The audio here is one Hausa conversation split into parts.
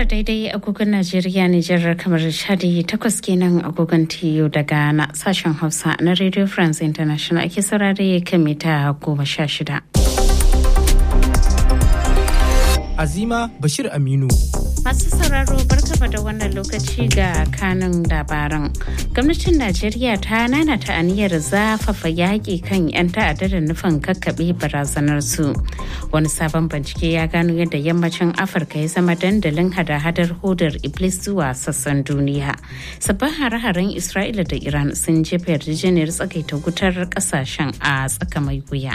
tara daidai agogon Najeriya, Nijar, kamar Chadi, 8 kenan agogon TU daga na sashen Hausa na Radio France International ake saurare kan mita 16. Azima Bashir Aminu. Masu sauraro barkaba da wannan lokaci ga kanun labaran. Gwamnatin Najeriya ta nanata aniyar zafafa yaƙi kan 'yan ta'adda da nufin kakkaɓe barazanar su. Wani sabon bincike ya gano yadda yammacin Afirka ya zama dandalin hada-hadar hodar Iblis zuwa sassan duniya. Sabbin hare-haren Isra'ila da Iran sun jefa yarjejeniyar tsagaita wutar ƙasashen a tsaka mai wuya.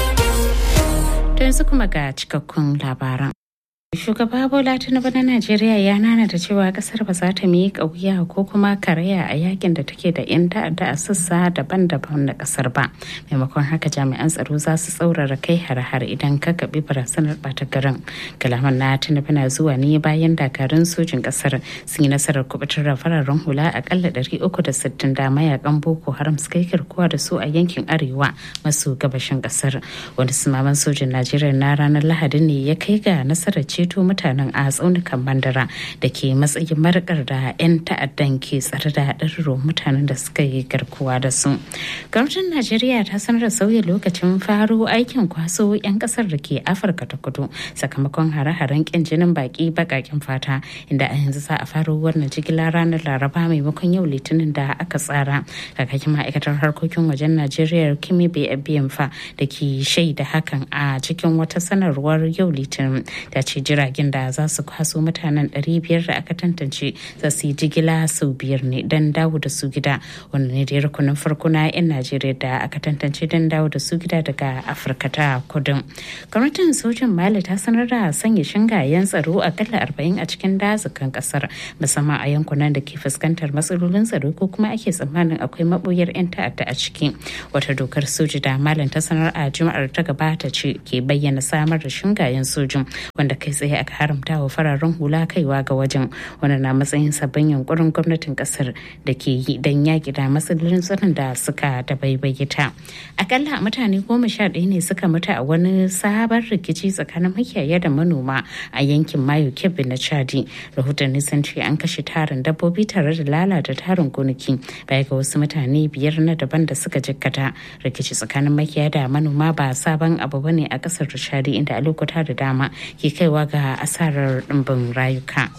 To yanzu kuma ga cikakkun labaran. Shugaba Bola Tinubu na Najeriya ya nanata cewa kasar ba za ta miƙa wuya ko kuma karaya a yakin da take da 'yan ta'adda a sassa daban-daban na kasar ba. Maimakon haka jami'an tsaro za su tsaurara kai har-har idan ka kaɓi barazanar ɓata garin. Kalaman na Tinubu na zuwa ne bayan dakarun sojin kasar sun yi nasarar kubutar da fararen hula akalla 360 da mayakan Boko Haram suka yi garkuwa da su a yankin arewa maso gabashin kasar. Wani sumaman sojin Najeriya na ranar Lahadi ne ya kai ga nasarar ceto mutanen a tsaunukan Mandara da ke matsayin markar da 'yan ta'addan ke tsare da ɗaruruwan mutanen da suka yi garkuwa da su. Gwamnatin Najeriya ta sanar da sauya lokacin faro aikin kwaso 'yan kasar da ke Afirka ta Kudu sakamakon hare-haren kin jinin baki bakakin fata, inda a yanzu za a faro wannan jigila ranar Laraba maimakon yau Litinin da aka tsara. Kakakin ma'aikatar harkokin wajen Najeriya Kimi Biyamfa da ke shaida hakan a cikin wata sanarwar yau Litinin ta ce jiragen da za su kwaso mutanen 500 da aka tantance za su yi jigila sau 5 ne don dawo da su gida, wanda ne da rukunin farko na 'yan Najeriya da aka tantance don dawo da su gida daga Afirka ta Kudu. Gwamnatin sojin Mali ta sanar da sanya shingayen tsaro akalla 40 a cikin dazukan kasar, musamman a yankunan da ke fuskantar matsalolin tsaro ko kuma ake tsammanin akwai maboyar 'yan ta'adda a ciki. Wata dokar soji da Malin ta sanar a Juma'ar ta gabata ce ke bayyana samar da shingayen sojin wanda kai tsaye aka haramta wa fararen hula kaiwa ga wajen, wanda na matsayin sabbin yunkurin gwamnatin kasar da ke yi don yaƙi da matsalolin tsaron da suka dabaibaye ta. Akalla mutane 11 ne suka mutu a wani sabon rikici tsakanin makiyaya da manoma a yankin Mayo Kebbi na Chadi. Rahotanni sun ce an kashe tarin dabbobi tare da lalata tarin gonaki baya ga wasu mutane 5 na daban da suka jikkata. Rikici tsakanin makiyaya da manoma ba sabon abu bane a kasar Chadi, inda a lokuta da dama ke kaiwa ga asarar ɗimbin rayuka.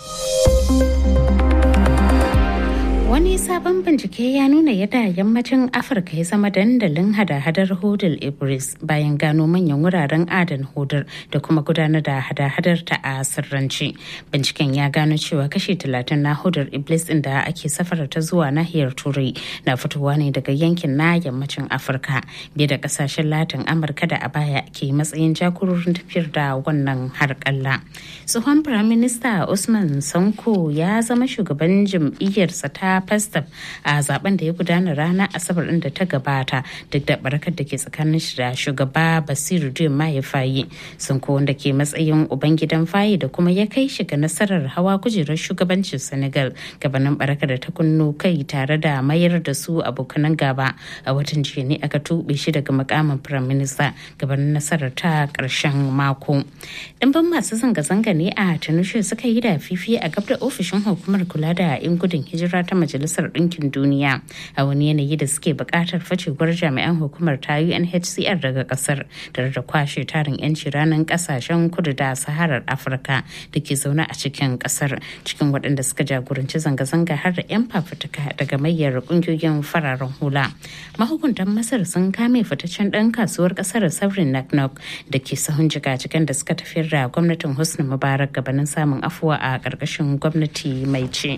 Wani sabon bincike ya nuna yadda yammacin Afirka ya zama dandalin hada-hadar hodar Iblis bayan gano manyan wuraren adana hodar da kuma gudanar da hada-hadar ta a sirrance. Binciken ya gano cewa kashi 30 na hodar Iblis ɗin da ake safara ta zuwa nahiyar Turai na fitowa ne daga yankin na yammacin Afirka, biye da kasashen Latin Amurka da a baya ke matsayin jagororin tafiyar da wannan harƙalla. Tsohon Firaminista Usman Sanko ya zama shugaban jam'iyyarsa ta Fastaf a zaben da ya gudana ranar Asabar din da ta gabata, duk da barakar da ke tsakanin shi da shugaba Basiru Diomaye Faye. Sanko, wanda ke matsayin ubangidan Faye da kuma ya kai shi ga nasarar hawa kujerar shugabancin Senegal gabanin barakar da ta kunno kai tare da mayar da su abokanan gaba. A watan jiya ne aka tuɓe shi daga mukamin Firaminista gabanin nasarar ta ƙarshen mako. Dimbin masu zanga-zanga ne a Tunisia suka yi da fifi a gab da ofishin hukumar kula da 'yan gudun hijira ta Majalisar Ɗinkin Duniya a wani yanayi da suke buƙatar facewar jami'an hukumar ta UNHCR daga ƙasar tare da kwashe tarin 'yanci ranar ƙasashen kudu da Saharar Afirka da ke zaune a cikin ƙasar. Cikin waɗanda suka jagoranci zanga-zanga har da 'yan fafutuka daga mayyar ƙungiyoyin fararen hula. Mahukuntan Masar sun kame fitaccen ɗan kasuwar ƙasar Sabrin Naknok da ke sahun jigajigan da suka tafiyar da gwamnatin Hosni Mubarak gabanin samun afuwa a ƙarƙashin gwamnati mai ci.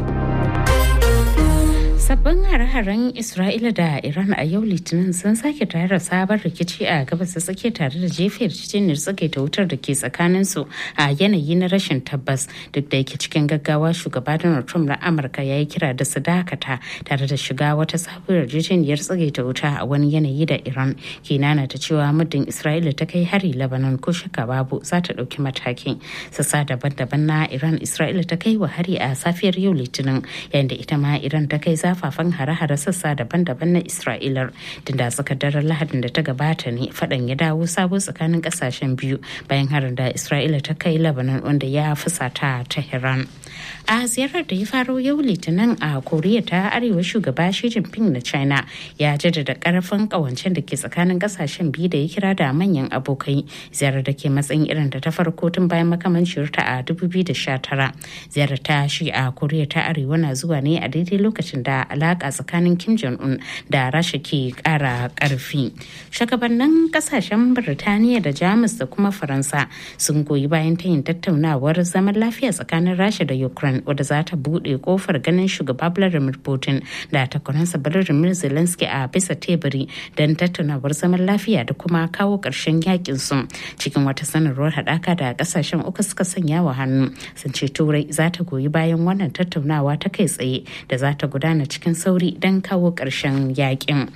Sabbin hare-haren Isra'ila da Iran a yau Litinin sun sake tayar da sabon rikici a gabas da tsakiya tare da jefa yarjejeniyar tsagaita wutar da ke tsakaninsu a yanayi na rashin tabbas. Duk da yake cikin gaggawa, shugaba Donald Trump na Amurka ya yi kira da su dakata tare da shiga wata sabuwar yarjejeniyar tsagaita wuta a wani yanayi da Iran ke nanata cewa muddin Isra'ila ta kai hari Lebanon ko shakka babu za ta ɗauki mataki. Sassa daban-daban na Iran Isra'ila ta kai wa hari a safiyar yau Litinin, yayin da ita ma Iran ta kai zafa zafafan hare-hare sassa daban-daban na Isra'ilar. Tunda tsakar daren Lahadin da ta gabata ne faɗan ya dawo sabo tsakanin ƙasashen biyu bayan harin da Isra'ila ta kai Lebanon wanda ya fusata Tehran. A ziyarar da ya faro yau Litinin a Koriya ta Arewa, shugaba Xi Jinping na China ya jaddada karfin kawancen da ke tsakanin kasashen biyu da ya kira da manyan abokai. Ziyarar da ke matsayin irin da ta farko tun bayan makamancin ta a 2019. Ziyarar ta Xi a Koriya ta Arewa na zuwa ne a daidai lokacin da alaka tsakanin Kim Jong-un da Rasha ke kara karfi. Shugabannin kasashen Birtaniya da Jamus da kuma Faransa sun goyi bayan tayin tattaunawar zaman lafiya tsakanin Rasha da Ukraine wadda za ta buɗe kofar ganin shugaba Vladimir Putin da takwaransa Volodymyr Zelensky a bisa teburi don tattaunawar zaman lafiya da kuma kawo ƙarshen yakin su. Cikin wata sanarwar haɗaka da ƙasashen uku suka sanya wa hannu, sun ce Turai za ta goyi bayan wannan tattaunawa ta kai tsaye da za ta gudana cikin sauri don kawo ƙarshen yakin.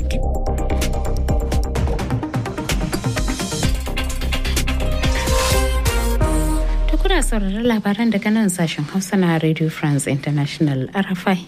Kuna sauraron labaran daga nan sashen Hausa na Radio France International RFI.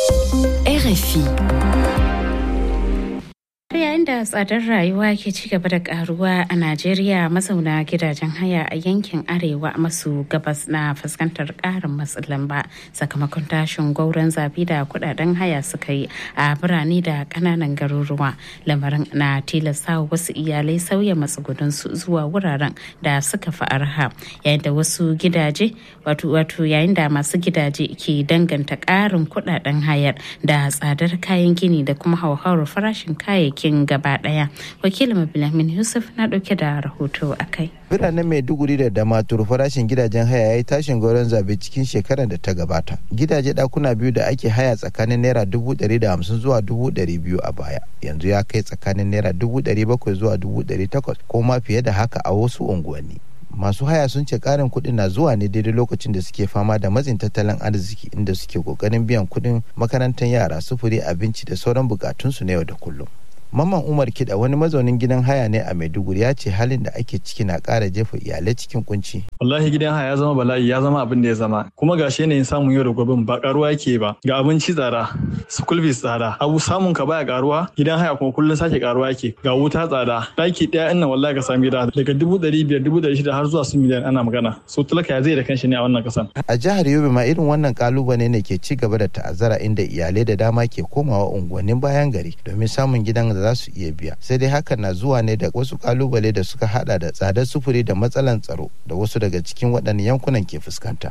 Yayin da tsadar rayuwa ke ci gaba da karuwa a Najeriya, mazauna gidajen haya a yankin arewa maso gabas na fuskantar karin matsin lamba sakamakon tashin gwauron zabi da kudaden haya suka yi a birane da kananan garuruwa. Lamarin na tilasta wasu iyalai sauya matsugunansu zuwa wuraren da suka fi arha, yayin da wasu gidaje wato yayin da masu gidaje ke danganta karin kudaden hayar da tsadar kayan gini da kuma hauhawar farashin kayayyaki gaba daya. Wakilin Bilhamin Yusuf na dauke da rahoto akai. Biranen Maiduguri da Damaturu farashin gidajen haya ya yi tashin gauron zabe cikin shekarar da ta gabata. Gidaje dakuna biyu da ake haya tsakanin naira 150 zuwa 200 a baya, yanzu ya kai tsakanin naira 700 zuwa 800 ko ma fiye da haka a wasu unguwanni. Masu haya sun ce karin kuɗin na zuwa ne daidai lokacin da suke fama da matsin tattalin arziki, inda suke kokarin biyan kuɗin makarantar yara, sufuri, abinci da sauran bukatunsu na yau da kullum. Mamman Umar Kida, wani mazaunin gidan haya ne a Maiduguri, ya ce halin da ake ciki na ƙara jefa iyalai cikin kunci. Wallahi gidan haya ya zama bala'i, ya zama abin da ya zama. Kuma gashi yanayin samun yau da gobe ba karuwa yake ba. Ga abinci tsada, school fees tsada, abu samun ka baya karuwa, gidan haya kuma kullum sake karuwa yake. Ga wuta tsada, daki ɗaya innan wallahi ka sami gida daga 500,000, 600,000 har zuwa su miliyan ana magana. So talaka ya zai da kanshi ne a wannan kasan. A jihar Yobe ma irin wannan kalubale ne ke ci gaba da ta'azzara, inda iyalai da dama ke komawa unguwannin bayan gari domin samun gidan da za su iya biya. Sai dai hakan na zuwa ne da wasu kalubale da suka hada da tsadar sufuri da matsalan tsaro da wasu daga cikin waɗannan yankunan ke fuskanta.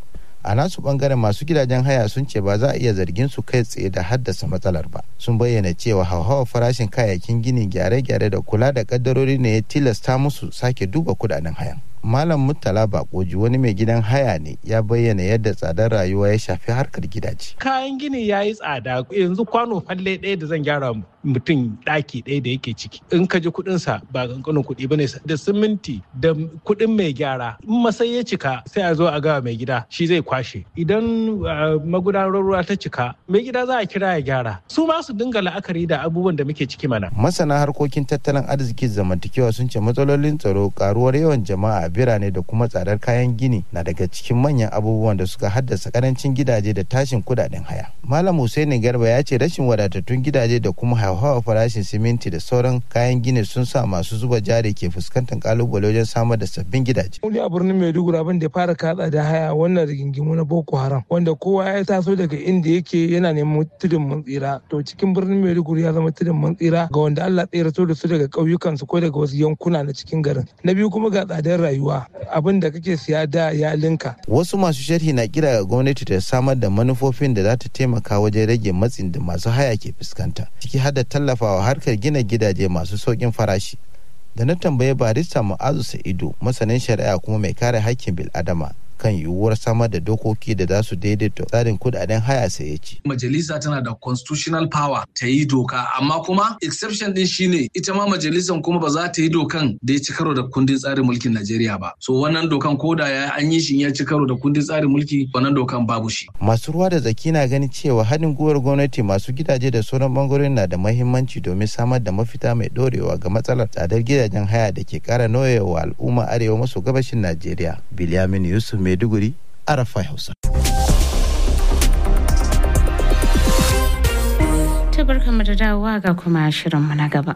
A nasu bangaren masu gidajen haya sun ce ba za a iya zargin su kai tsaye da haddasa matsalar ba. Sun bayyana cewa hauhawar farashin kayayyakin gini, gyare-gyare da kula da kaddarori ne ya tilasta musu sake duba kudaden hayan. Malam Murtala Bakoji, wani mai gidan haya ne, ya bayyana yadda tsadar rayuwa ya shafi harkar gidaje. Kayan gini ya yi tsada, yanzu kwano falle ɗaya da zan gyara mutum ɗaki ɗaya da yake ciki, in ka ji kuɗinsa ba ƙanƙanin kuɗi ba ne, da siminti da kuɗin mai gyara. In masai ya cika sai a zo a gawa mai gida, shi zai kwashe. Idan magudanar ruwa ta cika, mai gida za a kira ya gyara. Su ma su dinga la'akari da abubuwan da muke ciki mana. Masana harkokin tattalin arziki zamantakewa sun ce matsalolin tsaro, karuwar yawan jama'a, birane da kuma tsadar kayan gini na daga cikin manyan abubuwan da suka haddasa karancin gidaje da tashin kudaden haya. Malam Hussaini Garba ya ce rashin wadatattun gidaje da kuma hauhawar farashin siminti da sauran kayan gini sun sa masu zuba jari ke fuskantar kalubale wajen samar da sabbin gidaje. Wani a birnin Maiduguri abin da ya fara katsa da haya wannan rigingimu na Boko Haram, wanda kowa ya taso daga inda yake yana neman tudun mun tsira. To cikin birnin Maiduguri ya zama tudun mun tsira ga wanda Allah ya tsirato da su daga ƙauyukansu ko daga wasu yankuna na cikin garin. Na biyu kuma ga tsadar rayuwa, abin da kake siya da ya linka. Wasu masu sharhi na kira ga gwamnati ta samar da manufofin da za ta taimaka wajen rage matsin da masu haya ke fuskanta, ciki har da tallafawa harkar gina gidaje masu sauƙin farashi. Da na tambaye barista Mu'azu Sa'idu, masanin shari'a kuma mai kare haƙƙin bil'adama, kan yiwuwar samar da dokoki da za su daidaita tsarin kudaden haya, sai ya ce. Majalisa tana da constitutional power ta yi doka, amma kuma exception din shine ita ma majalisan kuma ba za ta yi dokan da ya ci karo da kundin tsarin mulkin Najeriya ba. So wannan dokan koda ya an yi shi ya ci karo da kundin tsarin mulki, wannan dokan babu shi. Masu ruwa da tsaki na ganin cewa haɗin gwiwar gwamnati, masu gidaje da sauran bangarorin na da muhimmanci domin samar da mafita mai dorewa ga matsalar tsadar gidajen haya da ke ƙara nauyewa al'umma arewa maso gabashin Najeriya. Bilyamin Yusuf, Maiduguri, RFI Hausa. To barkanmu da dawowa ga kuma shirinmu na gaba.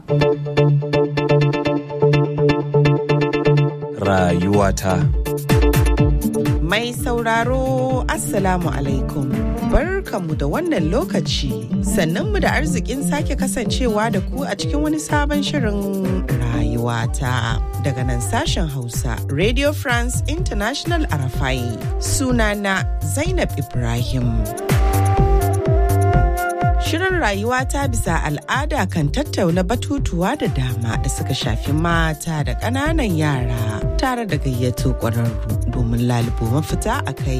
Rayuwata. Mai sauraro Assalamu alaikum. Barkanmu da wannan lokaci. Sannanmu da arzikin sake kasancewa da ku a cikin wani sabon shirin rayuwata. Daga nan sashen Hausa, Radio France International Arafai. Sunana Zainab Ibrahim. Shirin rayuwa ta bisa al'ada kan tattauna batutuwa da dama da suka shafi mata da ƙananan yara tare da gayyato ƙwararru domin lalubo mafita a kai.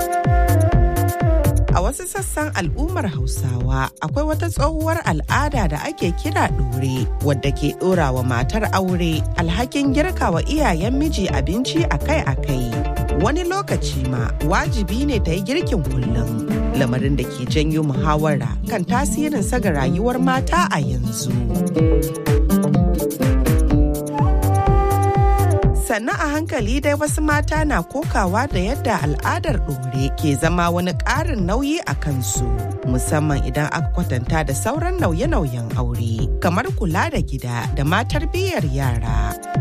A wasu sassan al'ummar Hausawa akwai wata tsohuwar al'ada da ake kira ɗore wadda ke ɗora wa matar aure alhakin girka wa iyayen miji abinci akai-akai. Wani lokaci ma wajibi ne ta yi girkin kullum. Lamarin da ke janyo muhawara kan tasirin ga rayuwar mata a yanzu. Sannan a hankali dai wasu mata na kokawa da yadda al'adar ɗore ke zama wani ƙarin nauyi a kansu, musamman idan aka kwatanta da sauran nauye-nauyen aure, kamar kula da gida da ma tarbiyyar yara.